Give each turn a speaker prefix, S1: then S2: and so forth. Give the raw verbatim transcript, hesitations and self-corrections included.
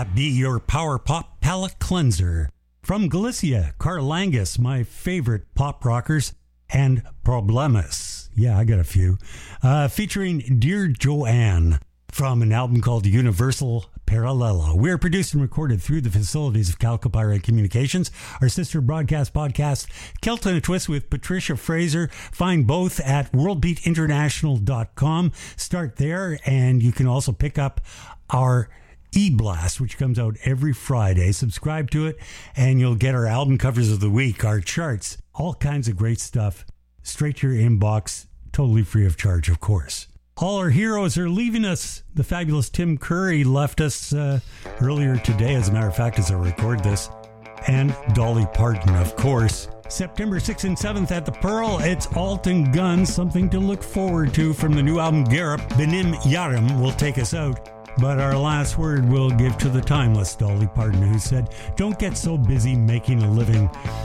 S1: that be your power pop palate cleanser. From Galicia, Carl Angus, my favorite pop rockers, and Problemas. Yeah, I got a few. Uh, featuring Dear Joanne from an album called Universal Parallelo. We're produced and recorded through the facilities of Calcopyrite Communications. Our sister broadcast podcast, Celt and a Twist with Patricia Fraser. Find both at world beat international dot com. Start there, and you can also pick up our E-Blast, which comes out every Friday. Subscribe to it, and you'll get our album covers of the week, our charts, all kinds of great stuff, straight to your inbox, totally free of charge, of course. All our heroes are leaving us. The fabulous Tim Curry left us uh, earlier today, as a matter of fact, as I record this. And Dolly Parton, of course. September sixth and seventh at the Pearl, it's Alton Guns, something to look forward to from the new album Gerup. Benim Yarim will take us out. But our last word we'll give to the timeless Dolly Parton, who said, "Don't get so busy making a living